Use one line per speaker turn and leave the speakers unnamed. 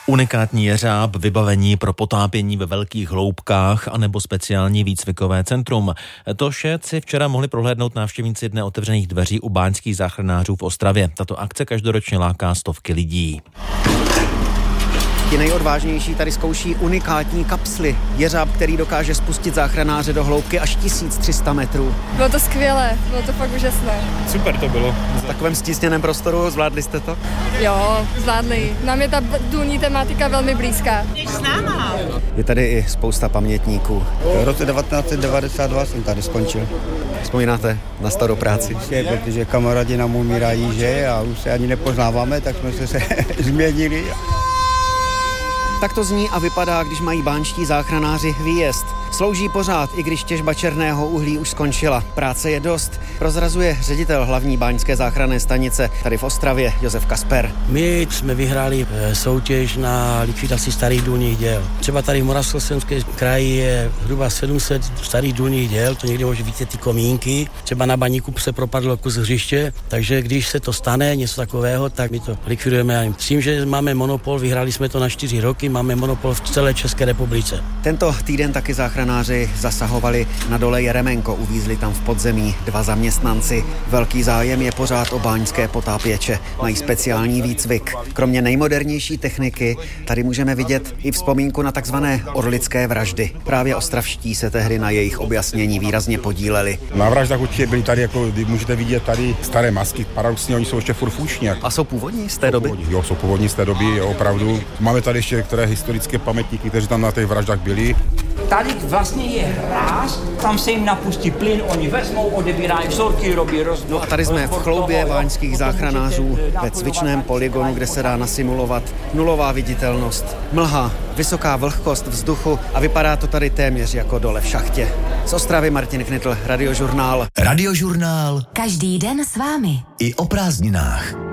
Unikátní jeřáb, vybavení pro potápění ve velkých hloubkách anebo speciální výcvikové centrum. To vše si včera mohli prohlédnout návštěvníci Dne otevřených dveří u báňských záchranářů v Ostravě. Tato akce každoročně láká stovky lidí.
Ti nejodvážnější tady zkouší unikátní kapsly. Jeřáb, který dokáže spustit záchranáře do hloubky až 1300 metrů.
Bylo to skvělé, bylo to fakt úžasné.
Super to bylo.
V takovém stísněném prostoru zvládli jste to?
Jo, zvládli. Nám je ta důlní tematika velmi blízká.
Je tady i spousta pamětníků.
V roce 1992 jsem tady skončil.
Vzpomínáte na starou práci?
Protože kamarádi nám umírají, že? A už se ani nepoznáváme, tak jsme se změnili.
Tak to zní a vypadá, když mají báňští záchranáři výjezd. Slouží pořád, i když těžba černého uhlí už skončila. Práce je dost, prozrazuje ředitel hlavní báňské záchranné stanice tady v Ostravě Josef Kasper.
My jsme vyhráli soutěž na likvidaci starých důlních děl. Třeba tady v Moravskoslezském kraji je zhruba 700 starých důlních děl, to někdy možná víte ty komínky. Třeba na Baníku se propadlo kus hřiště, takže když se to stane, něco takového, tak my to likvidujeme. S tím, že máme monopol, vyhráli jsme to na 4 roky, máme monopol v celé České republice.
Tento týden taky záchranáři zasahovali na dole Jeremenko, uvízli tam v podzemí 2 zaměstnanci. Velký zájem je pořád o báňské potápěče. Mají speciální výcvik. Kromě nejmodernější techniky tady můžeme vidět i vzpomínku na takzvané orlické vraždy. Právě ostravští se tehdy na jejich objasnění výrazně podíleli.
Na vraždách určitě byly tady, jako můžete vidět tady staré masky. Paradoxně oni jsou ještě furt funkční.
A jsou původní z té doby?
Jo, jsou původní z té doby, opravdu. Máme tady ještě některé historické pamětníky, kteří tam na těch vraždách byli.
Tady vlastně je hráz, tam se jim napustí plyn, oni vezmou, odebírají vzorky, robí rozdíl.
No a tady jsme v chloubě báňských záchranářů ve cvičném polygonu, kde se dá nasimulovat nulová viditelnost, mlha, vysoká vlhkost vzduchu a vypadá to tady téměř jako dole v šachtě. Z Ostravy Martin Knitl, Radiožurnál.
Radiožurnál.
Každý den s vámi.
I o prázdninách.